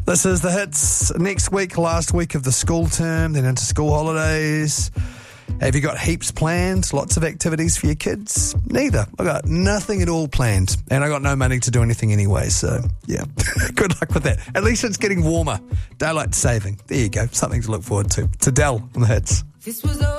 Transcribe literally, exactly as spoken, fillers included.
This is The Hits. Next week, last week of the school term, then into school holidays. Have you got heaps planned? Lots of activities for your kids? Neither. I got nothing at all planned. And I got no money to do anything anyway. So, yeah, good luck with that. At least it's getting warmer. Daylight saving. There you go. Something to look forward to. To Dell on The Hits. This was